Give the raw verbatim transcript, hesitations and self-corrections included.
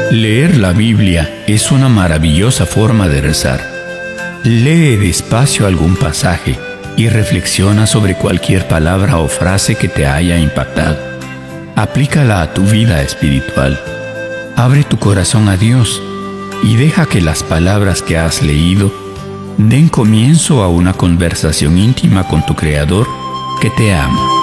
Leer la Biblia es una maravillosa forma de rezar. Lee despacio algún pasaje y reflexiona sobre cualquier palabra o frase que te haya impactado. Aplícala a tu vida espiritual. Abre tu corazón a Dios y deja que las palabras que has leído den comienzo a una conversación íntima con tu Creador que te ama.